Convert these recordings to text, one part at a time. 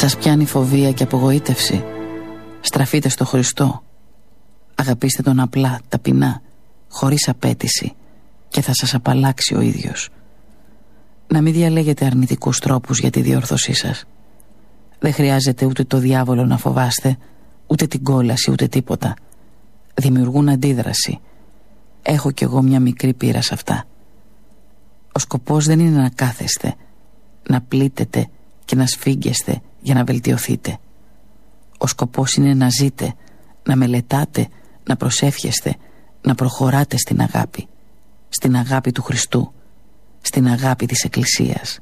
Σας πιάνει φοβία και απογοήτευση? Στραφείτε στο Χριστό. Αγαπήστε τον απλά, ταπεινά, χωρίς απέτηση, και θα σας απαλλάξει ο ίδιος. Να μην διαλέγετε αρνητικούς τρόπους για τη διόρθωσή σας. Δεν χρειάζεται ούτε το διάβολο να φοβάστε, ούτε την κόλαση, ούτε τίποτα. Δημιουργούν αντίδραση. Έχω κι εγώ μια μικρή πείρα σε αυτά. Ο σκοπός δεν είναι να κάθεστε, να πλήτετε και να σφίγγεστε για να βελτιωθείτε. Ο σκοπός είναι να ζείτε, να μελετάτε, να προσεύχεστε, να προχωράτε στην αγάπη. Στην αγάπη του Χριστού, στην αγάπη της Εκκλησίας.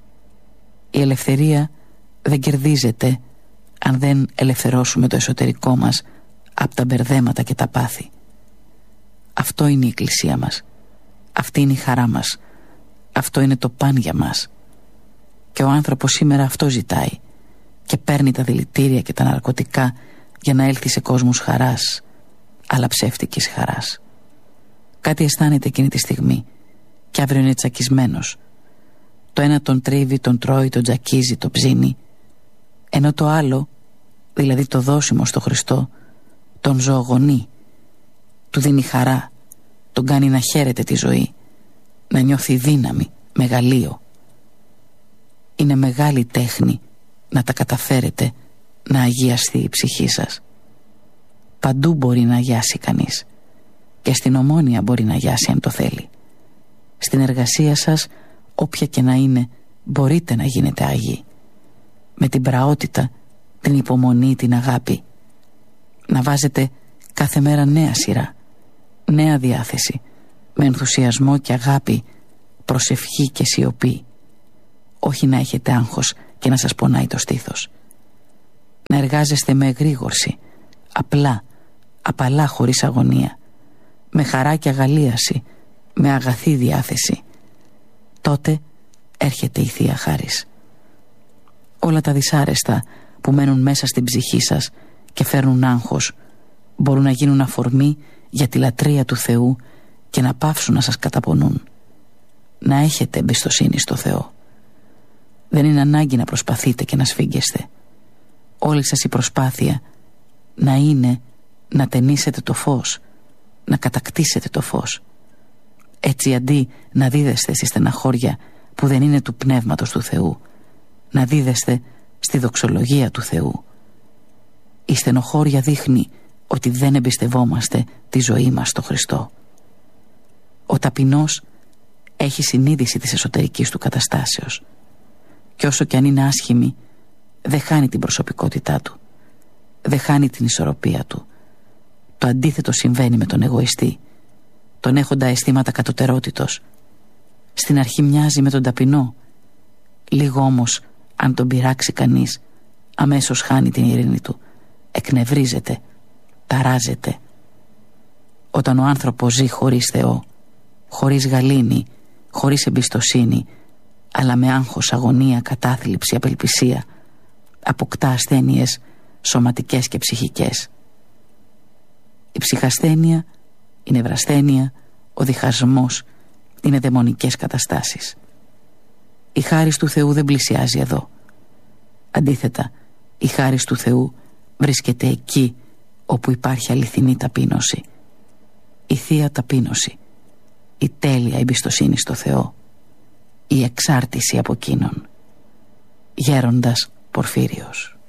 Η ελευθερία δεν κερδίζεται αν δεν ελευθερώσουμε το εσωτερικό μας από τα μπερδέματα και τα πάθη. Αυτό είναι η Εκκλησία μας. Αυτή είναι η χαρά μας. Αυτό είναι το παν για μας. Και ο άνθρωπος σήμερα αυτό ζητάει και παίρνει τα δηλητήρια και τα ναρκωτικά για να έλθει σε κόσμους χαράς, αλλά ψεύτικης χαράς. Κάτι αισθάνεται εκείνη τη στιγμή και αύριο είναι τσακισμένος. Το ένα τον τρίβει, τον τρώει, τον τζακίζει, τον ψήνει, ενώ το άλλο, δηλαδή το δώσιμο στο Χριστό, τον ζωογονεί, του δίνει χαρά, τον κάνει να χαίρεται τη ζωή, να νιώθει δύναμη, μεγαλείο. Είναι μεγάλη τέχνη να τα καταφέρετε να αγιαστεί η ψυχή σας. Παντού μπορεί να αγιάσει κανείς. Και στην Ομόνοια μπορεί να αγιάσει αν το θέλει. Στην εργασία σας, όποια και να είναι, μπορείτε να γίνετε άγιοι. Με την πραότητα, την υπομονή, την αγάπη. Να βάζετε κάθε μέρα νέα σειρά, νέα διάθεση, με ενθουσιασμό και αγάπη, προσευχή και σιωπή. Όχι να έχετε άγχος και να σας πονάει το στήθος. Να εργάζεστε με εγρήγορση, απλά, απαλά, χωρίς αγωνία, με χαρά και αγαλίαση, με αγαθή διάθεση. Τότε έρχεται η Θεία Χάρις. Όλα τα δυσάρεστα που μένουν μέσα στην ψυχή σας και φέρνουν άγχος μπορούν να γίνουν αφορμή για τη λατρεία του Θεού και να πάυσουν να σας καταπονούν. Να έχετε εμπιστοσύνη στο Θεό. Δεν είναι ανάγκη να προσπαθείτε και να σφίγγεστε. Όλη σας η προσπάθεια να είναι να ταινίσετε το φως, να κατακτήσετε το φως. Έτσι, αντί να δίδεστε στη στεναχώρια που δεν είναι του Πνεύματος του Θεού, να δίδεστε στη δοξολογία του Θεού. Η στενοχώρια δείχνει ότι δεν εμπιστευόμαστε τη ζωή μας στο Χριστό. Ο ταπεινός έχει συνείδηση της εσωτερικής του καταστάσεως και όσο κι αν είναι άσχημη, δεν χάνει την προσωπικότητά του, δεν χάνει την ισορροπία του. Το αντίθετο συμβαίνει με τον εγωιστή, τον έχοντα αισθήματα κατωτερότητος. Στην αρχή μοιάζει με τον ταπεινό, λίγο όμως αν τον πειράξει κανείς, αμέσως χάνει την ειρήνη του, εκνευρίζεται, ταράζεται. Όταν ο άνθρωπος ζει χωρίς Θεό, χωρίς γαλήνη, χωρίς εμπιστοσύνη, αλλά με άγχος, αγωνία, κατάθλιψη, απελπισία, αποκτά ασθένειες σωματικές και ψυχικές. Η ψυχασθένεια, η νευρασθένεια, ο διχασμός είναι δαιμονικές καταστάσεις. Η χάρις του Θεού δεν πλησιάζει εδώ. Αντίθετα, η χάρις του Θεού βρίσκεται εκεί όπου υπάρχει αληθινή ταπείνωση. Η θεία ταπείνωση, η τέλεια εμπιστοσύνη στο Θεό, η εξάρτηση από εκείνον. Γέροντας Πορφύριος.